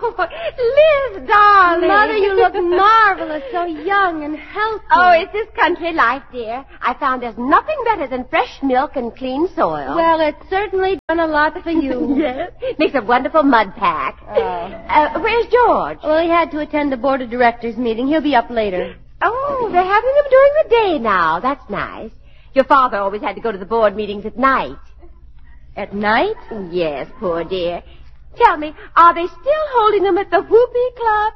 Oh, Liz, darling. Mother, you look marvelous, so young and healthy. Oh, it's this country life, dear. I found there's nothing better than fresh milk and clean soil. Well, it's certainly done a lot for you. Yes. Makes a wonderful mud pack. Where's George? Well, he had to attend the board of directors meeting. He'll be up later. Oh, they're having them during the day now. That's nice. Your father always had to go to the board meetings at night. At night? Yes, poor dear. Tell me, are they still holding them at the Whoopee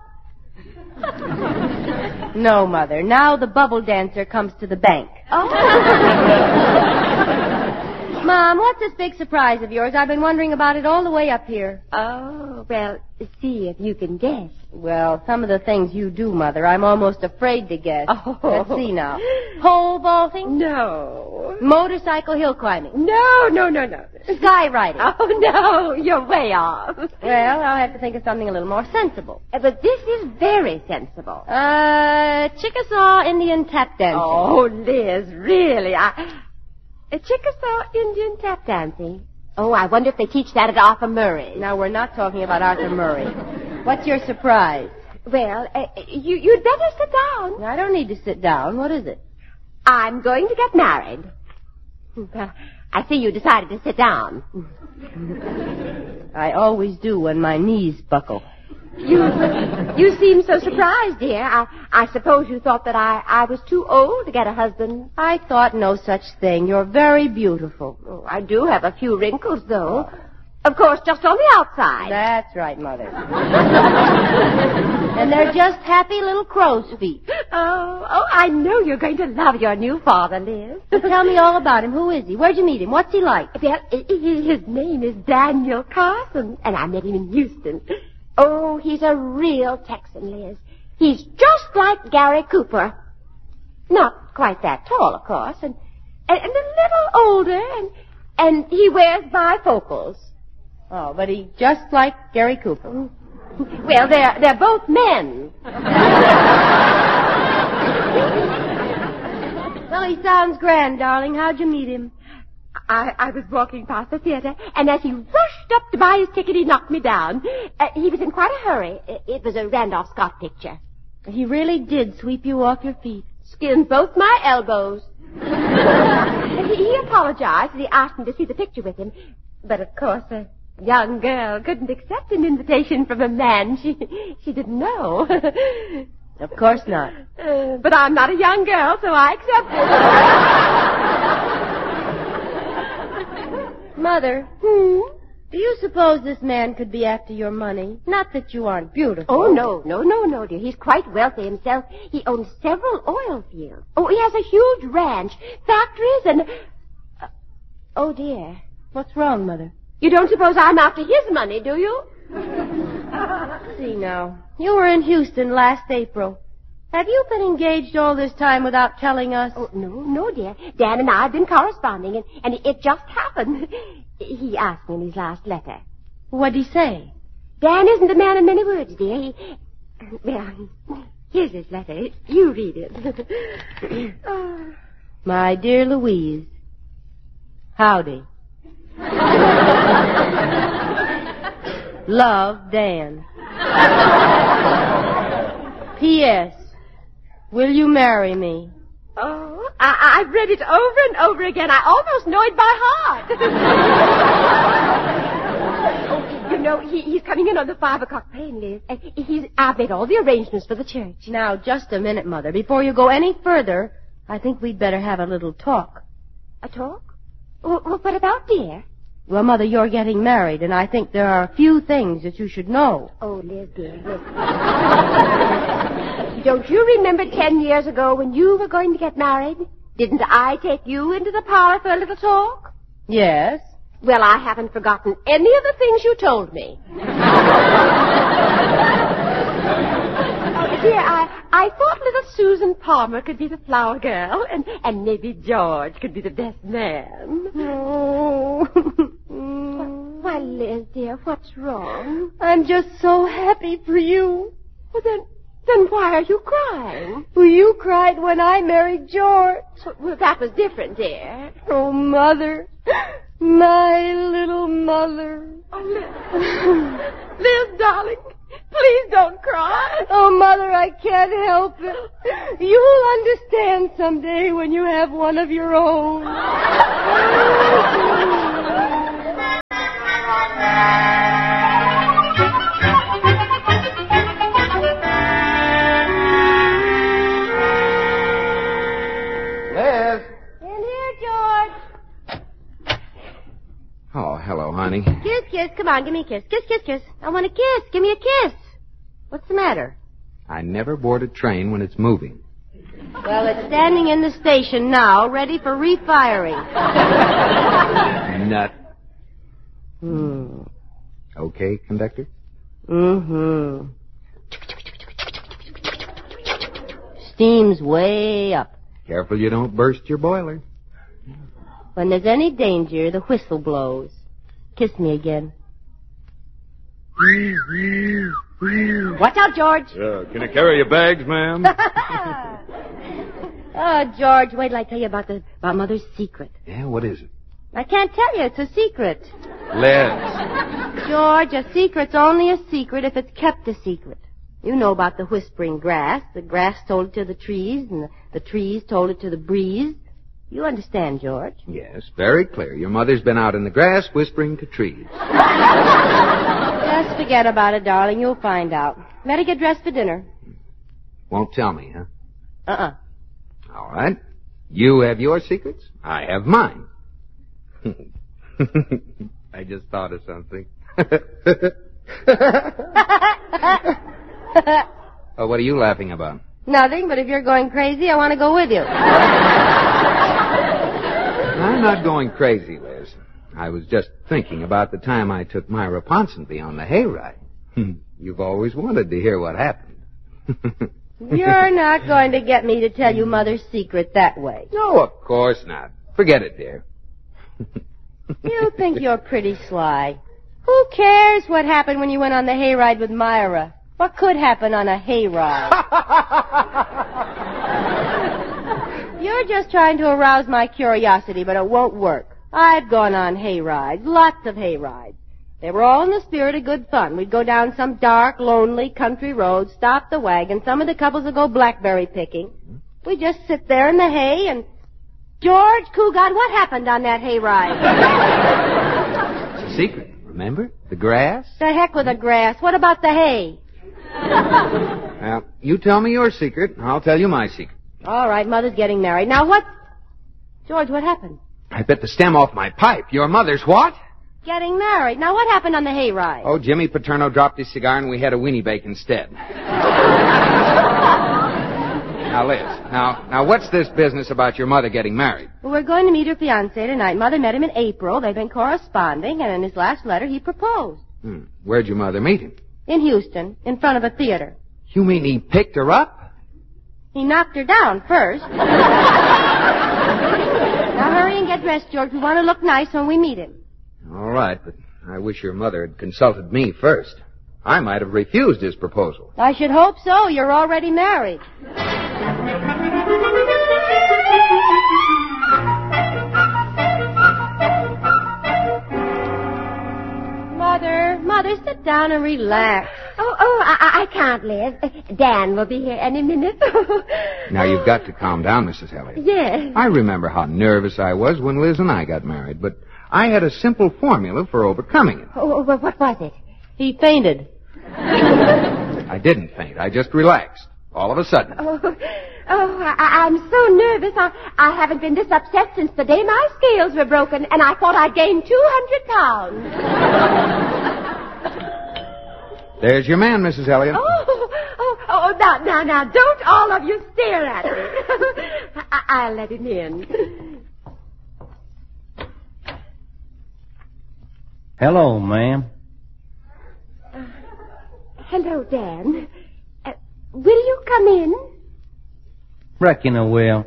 Club? No, Mother. Now the bubble dancer comes to the bank. Oh. Mom, what's this big surprise of yours? I've been wondering about it all the way up here. Oh, well, see if you can guess. Well, some of the things you do, Mother, I'm almost afraid to guess. Oh. Let's see now. Pole vaulting? No. Motorcycle hill climbing? No. Skywriting? Oh, no, you're way off. Well, I'll have to think of something a little more sensible. But this is very sensible. Chickasaw Indian tap dancing. Oh, Liz, really, Chickasaw Indian tap dancing. Oh, I wonder if they teach that at Arthur Murray. Now, we're not talking about Arthur Murray. What's your surprise? Well, you'd better sit down. I don't need to sit down. What is it? I'm going to get married. I see you decided to sit down. I always do when my knees buckle. You seem so surprised, dear. I suppose you thought that I was too old to get a husband. I thought no such thing. You're very beautiful. Oh, I do have a few wrinkles, though. Of course, just on the outside. That's right, Mother. And they're just happy little crow's feet. Oh, I know you're going to love your new father, Liz. Well, tell me all about him. Who is he? Where'd you meet him? What's he like? Well, his name is Daniel Carson, and I met him in Houston. Oh, he's a real Texan, Liz. He's just like Gary Cooper. Not quite that tall, of course, and a little older, and he wears bifocals. Oh, but he's just like Gary Cooper. Well, they're both men. Well, he sounds grand, darling. How'd you meet him? I was walking past the theater, and as he rushed up to buy his ticket, he knocked me down. He was in quite a hurry. It was a Randolph Scott picture. He really did sweep you off your feet. Skinned both my elbows. He apologized, and he asked me to see the picture with him. But, of course, a young girl couldn't accept an invitation from a man she didn't know. Of course not. But I'm not a young girl, so I accepted. Mother, do you suppose this man could be after your money? Not that you aren't beautiful. Oh, no, dear. He's quite wealthy himself. He owns several oil fields. Oh, he has a huge ranch, factories, and... oh, dear. What's wrong, Mother? You don't suppose I'm after his money, do you? See now. You were in Houston last April. Have you been engaged all this time without telling us? Oh, no, dear. Dan and I have been corresponding, and it just happened. He asked me in his last letter. What'd he say? Dan isn't a man of many words, dear. Well, here's his letter. You read it. My dear Louise, howdy. Love, Dan. P.S. Will you marry me? Oh, I've read it over and over again. I almost know it by heart. Oh, you know, he's coming in on the 5 o'clock train, Liz. And I've made all the arrangements for the church. Now, just a minute, Mother. Before you go any further, I think we'd better have a little talk. A talk? Well, what about, dear? Well, Mother, you're getting married, and I think there are a few things that you should know. Oh, Liz, dear, Liz. Don't you remember 10 years ago when you were going to get married? Didn't I take you into the parlor for a little talk? Yes. Well, I haven't forgotten any of the things you told me. Dear, I thought little Susan Palmer could be the flower girl, and maybe George could be the best man. Oh. Why, Liz, dear, what's wrong? I'm just so happy for you. Well, then why are you crying? Well, you cried when I married George. Well, that was different, dear. Oh, Mother. My little mother. Oh, Liz, darling, Please don't cry. Oh, Mother, I can't help it. You'll understand someday when you have one of your own. Liz! In here, George. Oh, hello, honey. Kiss, kiss. Come on, give me a kiss. Kiss, kiss, kiss. I want a kiss. Give me a kiss. What's the matter? I never board a train when it's moving. Well, it's standing in the station now, ready for refiring. Nut. Hmm. Okay, conductor? Mm-hmm. Steam's way up. Careful you don't burst your boiler. When there's any danger, the whistle blows. Kiss me again. Watch out, George. Can I carry your bags, ma'am? Oh, George, wait till I tell you about Mother's secret. Yeah, what is it? I can't tell you. It's a secret. Liz. George, a secret's only a secret if it's kept a secret. You know about the whispering grass. The grass told it to the trees, and the trees told it to the breeze. You understand, George? Yes, very clear. Your mother's been out in the grass whispering to trees. Just forget about it, darling. You'll find out. Better get dressed for dinner. Won't tell me, huh? Uh-uh. All right. You have your secrets. I have mine. I just thought of something. Oh, what are you laughing about? Nothing, but if you're going crazy, I want to go with you. I'm not going crazy, Liz. I was just thinking about the time I took Myra Ponsonby on the hayride. You've always wanted to hear what happened. You're not going to get me to tell you Mother's secret that way. No, of course not. Forget it, dear. You think you're pretty sly. Who cares what happened when you went on the hayride with Myra? What could happen on a hayride? You're just trying to arouse my curiosity, but it won't work. I've gone on hayrides, lots of hayrides. They were all in the spirit of good fun. We'd go down some dark, lonely country road, stop the wagon. Some of the couples would go blackberry picking. We'd just sit there in the hay and... George Cougat, what happened on that hayride? It's a secret, remember? The grass? The heck with the grass. What about the hay? Well, you tell me your secret, and I'll tell you my secret. All right, Mother's getting married. Now what... George, what happened? I bit the stem off my pipe. Your mother's what? Getting married. Now what happened on the hayride? Oh, Jimmy Paterno dropped his cigar and we had a weenie bake instead. Now, Liz, now what's this business about your mother getting married? Well, we're going to meet her fiancé tonight. Mother met him in April. They've been corresponding, and in his last letter he proposed. Where'd your mother meet him? In Houston, in front of a theater. You mean he picked her up? He knocked her down first. Now hurry and get dressed, George. We want to look nice when we meet him. All right, but I wish your mother had consulted me first. I might have refused his proposal. I should hope so. You're already married. Mother, sit down and relax. I can't, Liz. Dan will be here any minute. Now, you've got to calm down, Mrs. Elliott. Yes. I remember how nervous I was when Liz and I got married, but I had a simple formula for overcoming it. Oh, what was it? He fainted. I didn't faint. I just relaxed. All of a sudden. I'm so nervous. I haven't been this upset since the day my scales were broken, and I thought I'd gained 200 pounds. There's your man, Mrs. Elliott. Now, don't all of you stare at me. I'll let him in. Hello, ma'am. Hello, Dan. Will you come in? Reckon I will.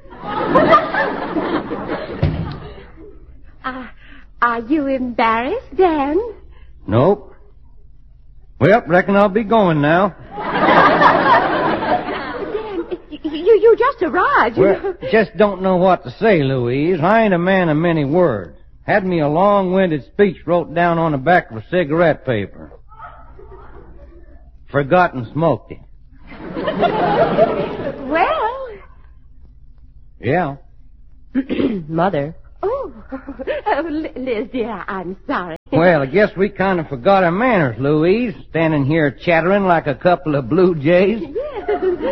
Are you embarrassed, Dan? Nope. Well, reckon I'll be going now. Dan, you just arrived. Well, just don't know what to say, Louise. I ain't a man of many words. Had me a long-winded speech wrote down on the back of a cigarette paper. forgot and smoked it. Well... Yeah. Mother. Oh, Liz, dear, I'm sorry. Well, I guess we kind of forgot our manners, Louise, standing here chattering like a couple of blue jays. Yes.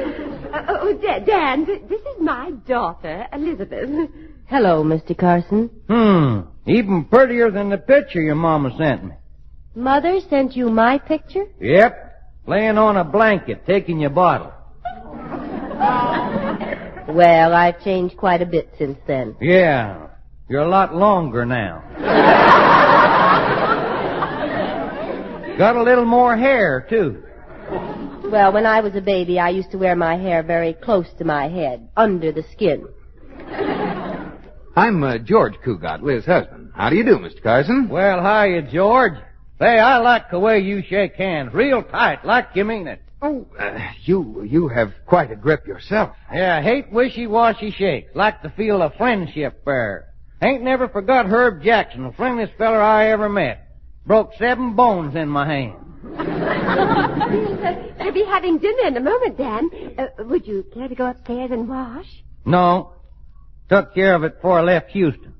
Dan, this is my daughter, Elizabeth. Hello, Mr. Carson. Even prettier than the picture your mama sent me. Mother sent you my picture? Yep, laying on a blanket, taking your bottle. Well, I've changed quite a bit since then. Yeah, you're a lot longer now. Got a little more hair, too. Well, when I was a baby, I used to wear my hair very close to my head, under the skin. I'm George Cugat, Liz's husband. How do you do, Mr. Carson? Well, hiya, George. Say, I like the way you shake hands, real tight, like you mean it. Oh, you have quite a grip yourself. Yeah, I hate wishy-washy shakes. Like to feel a friendship there. Ain't never forgot Herb Jackson, the friendliest feller I ever met. Broke 7 bones in my hand. We'll be having dinner in a moment, Dan. Would you care to go upstairs and wash? No. Took care of it before I left Houston.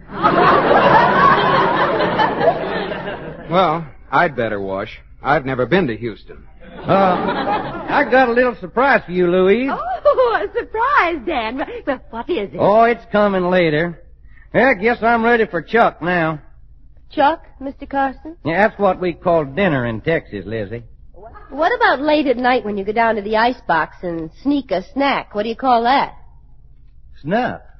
Well, I'd better wash. I've never been to Houston. I got a little surprise for you, Louise. Oh, a surprise, Dan. Well, what is it? Oh, it's coming later. Yeah, I guess I'm ready for Chuck now. Chuck, Mr. Carson? Yeah, that's what we call dinner in Texas, Lizzie. What about late at night when you go down to the icebox and sneak a snack? What do you call that? Snuff.